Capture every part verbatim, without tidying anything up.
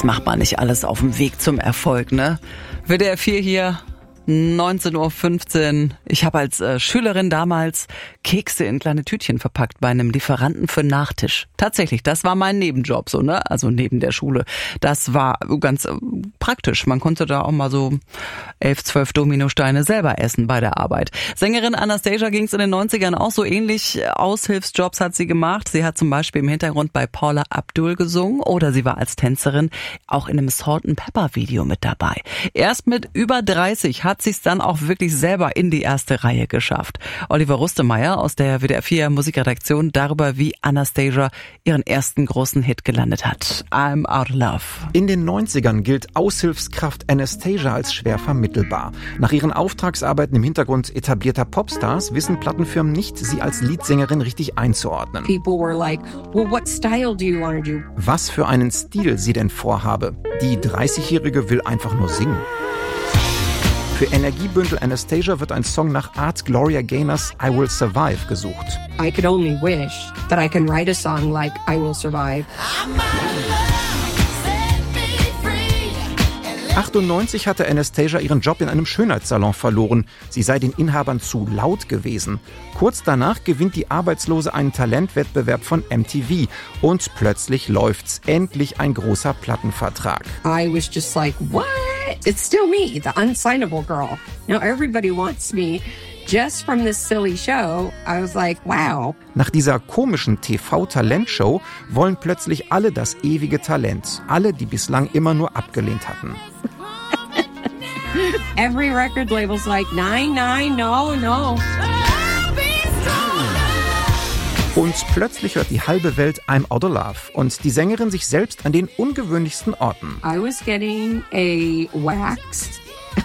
macht man nicht alles auf dem Weg zum Erfolg, ne? W D R vier hier, neunzehn Uhr fünfzehn. Ich habe als äh, Schülerin damals Kekse in kleine Tütchen verpackt bei einem Lieferanten für Nachtisch. Tatsächlich, das war mein Nebenjob, so, ne? Also neben der Schule. Das war ganz äh, praktisch. Man konnte da auch mal so elf, zwölf Dominosteine selber essen bei der Arbeit. Sängerin Anastacia ging es in den neunzigern auch so ähnlich. Aushilfsjobs hat sie gemacht. Sie hat zum Beispiel im Hintergrund bei Paula Abdul gesungen oder sie war als Tänzerin auch in einem Salt and Pepper Video mit dabei. Erst mit über dreißig hat sie es dann auch wirklich selber in die erste Reihe geschafft. Oliver Rustemeyer aus der W D R vier Musikredaktion darüber, wie Anastacia ihren ersten großen Hit gelandet hat. I'm Out of Love. In den neunzigern gilt Aushilfskraft Anastacia als schwer vermittelbar. Nach ihren Auftragsarbeiten im Hintergrund etablierter Popstars wissen Plattenfirmen nicht, sie als Leadsängerin richtig einzuordnen. People were like, well, what style do you want to do? Was für einen Stil sie denn vorhabe. Die dreißigjährige will einfach nur singen. Für Energiebündel Anastacia wird ein Song nach Art Gloria Gaynors I Will Survive gesucht. I could only wish that I can write a song like I Will Survive. achtundneunzig hatte Anastacia ihren Job in einem Schönheitssalon verloren. Sie sei den Inhabern zu laut gewesen. Kurz danach gewinnt die Arbeitslose einen Talentwettbewerb von M T V. Und plötzlich läuft's. Endlich ein großer Plattenvertrag. I was just like, what? It's still me, the unsignable girl. Now everybody wants me. Just from this silly show, I was like, wow. Nach dieser komischen T V-Talentshow wollen plötzlich alle das ewige Talent. Alle, die bislang immer nur abgelehnt hatten. Every record label's like, nein, nein, no, no. Und plötzlich hört die halbe Welt I'm Out of Love und die Sängerin sich selbst an den ungewöhnlichsten Orten. I was getting a wax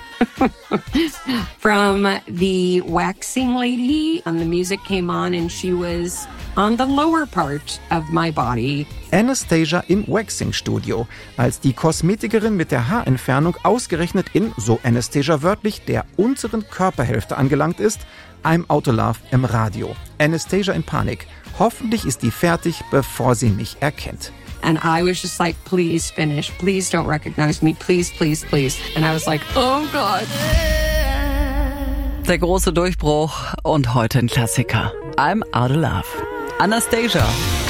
from the waxing lady, and the music came on and she was on the lower part of my body. Anastacia im Waxing-Studio, als die Kosmetikerin mit der Haarentfernung ausgerechnet in, so Anastacia wörtlich, der unteren Körperhälfte angelangt ist, I'm Out of Love im Radio. Anastacia in Panik. Hoffentlich ist die fertig, bevor sie mich erkennt. And I was just like, please finish. Please don't recognize me. Please, please, please. And I was like, oh God. Der große Durchbruch und heute ein Klassiker. I'm Out of Love. Anastacia.